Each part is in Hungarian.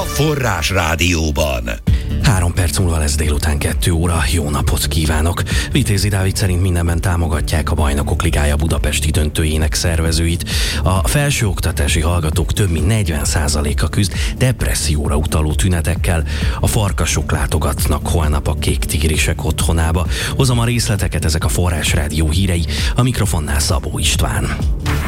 Forrás Rádióban. 3 perc múlva lesz délután 2 óra. Jó napot kívánok! Vitézi Dávid szerint mindenben támogatják a Bajnokok Ligája budapesti döntőjének szervezőit. A felsőoktatási hallgatók több mint 40%-a küzd depresszióra utaló tünetekkel. A farkasok látogatnak holnap a Kék Tigrisek otthonába. Hozom a részleteket, ezek a Forrás Rádió hírei. A mikrofonnál Szabó István.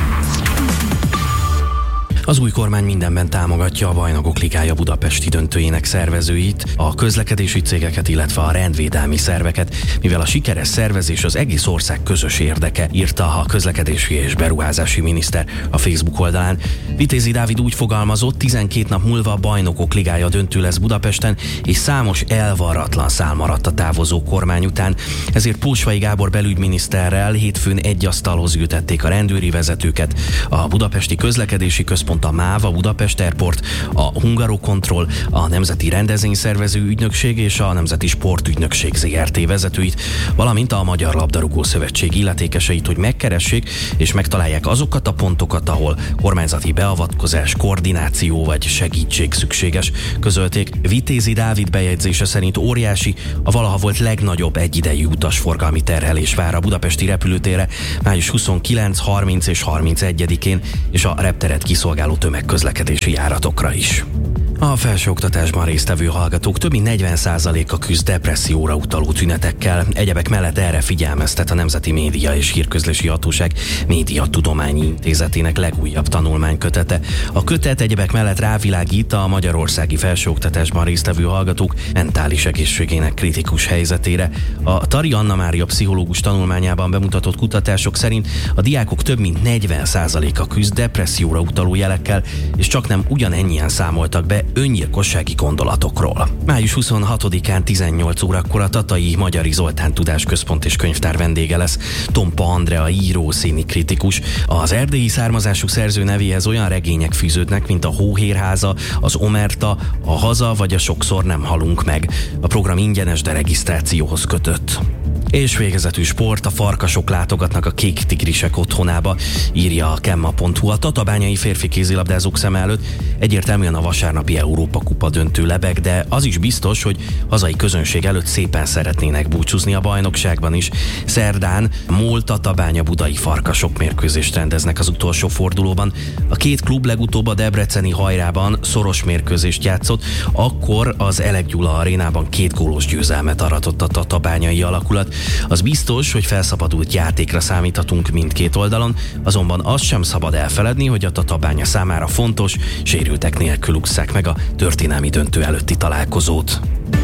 Az új kormány mindenben támogatja a Bajnokok Ligája budapesti döntőjének szervezőit, a közlekedési cégeket, illetve a rendvédelmi szerveket, mivel a sikeres szervezés az egész ország közös érdeke, írta a közlekedési és beruházási miniszter a Facebook oldalán. Vitézi Dávid úgy fogalmazott, 12 nap múlva a Bajnokok Ligája döntő lesz Budapesten, és számos elvarratlan szál maradt a távozó kormány után, ezért Pósvai Gábor belügyminiszterrel hétfőn egy asztalhoz ültették a rendőri vezetőket, a Budapesti Közlekedési Központ, a MÁV, a Budapest Airport, a Hungarocontrol, a Nemzeti Rendezvényszervező Ügynökség és a Nemzeti Sportügynökség ZRT vezetőit, valamint a Magyar Labdarúgó Szövetség illetékeseit, hogy megkeressék és megtalálják azokat a pontokat, ahol kormányzati beavatkozás, koordináció vagy segítség szükséges, közölték. Vitézi Dávid bejegyzése szerint óriási, a valaha volt legnagyobb egyidejű utasforgalmi terhelés vár a budapesti repülőtérre május 29, 30 és 31-én, és a repteret kiszolgáló tömegközlekedési járatokra is. A felsőoktatásban résztvevő hallgatók több mint 40%-a küzd depresszióra utaló tünetekkel. Egyebek mellett erre figyelmeztet a Nemzeti Média és Hírközlési Hatóság Médiatudományi Intézetének legújabb tanulmánykötete. A kötet egyebek mellett rávilágít a magyarországi felsőoktatásban résztvevő hallgatók mentális egészségének kritikus helyzetére. A Tari Anna Mária pszichológus tanulmányában bemutatott kutatások szerint a diákok több mint 40%-a küzd depresszióra utaló jelekkel, és csaknem ugyanennyien számoltak be öngyilkossági gondolatokról. Május 26-án 18 órakor a Tatai Magyari Zoltán Tudásközpont és Könyvtár vendége lesz Tompa Andrea író, színikritikus. Az erdélyi származású szerző nevéhez olyan regények fűződnek, mint a Hóhérháza, az Omerta, a Haza vagy a Sokszor nem halunk meg. A program ingyenes, de regisztrációhoz kötött. És végezetű sport, a farkasok látogatnak a Kék Tigrisek otthonába, írja a Kemma.hu. A tatabányai férfi kézilabdázók szeme előtt egyértelműen a vasárnapi Európa-kupa döntő lebeg, de az is biztos, hogy hazai közönség előtt szépen szeretnének búcsúzni a bajnokságban is. Szerdán MOL-Tatabánya budai farkasok mérkőzést rendeznek az utolsó fordulóban. A két klub legutóbb a debreceni Hajrában szoros mérkőzést játszott, akkor az Elek Gyula arénában 2 gólos győzelmet aratott a tatabányai alakulat. Az biztos, hogy felszabadult játékra számíthatunk mindkét oldalon, azonban azt sem szabad elfeledni, hogy a Tatabánya számára fontos, sérültek nélkül ússzák meg a történelmi döntő előtti találkozót.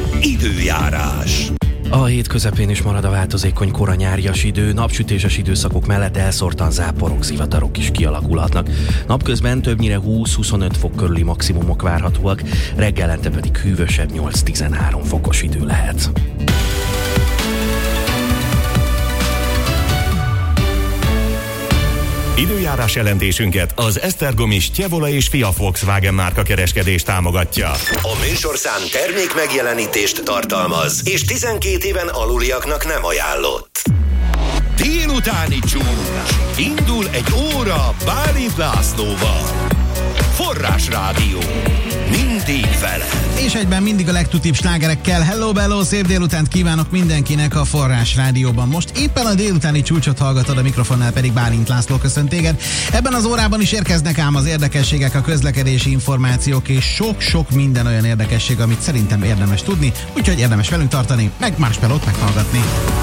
Időjárás. A hét közepén is marad a változékony kora nyárias idő, napsütéses időszakok mellett elszórtan záporok, zivatarok is kialakulhatnak. Napközben többnyire 20-25 fok körüli maximumok várhatóak, reggelente pedig hűvösebb 8-13 fokos idő lehet. Időjárás jelentésünket az Esztergomi Stjevola és Fia Volkswagen márka kereskedés támogatja. A műsorszám termék megjelenítést tartalmaz, és 12 éven aluliaknak nem ajánlott. Délutáni csúcs. Indul egy óra Bálint Lászlóval. Forrás Rádió. Mindig vele. És egyben mindig a legtutibb slágerekkel. Hello, bello, szép délutánt kívánok mindenkinek a Forrás Rádióban. Most éppen a délutáni csúcsot hallgatod, a mikrofonnál pedig Bálint László köszönt téged. Ebben az órában is érkeznek ám az érdekességek, a közlekedési információk és sok-sok minden olyan érdekesség, amit szerintem érdemes tudni, úgyhogy érdemes velünk tartani, meg más pelót meghallgatni.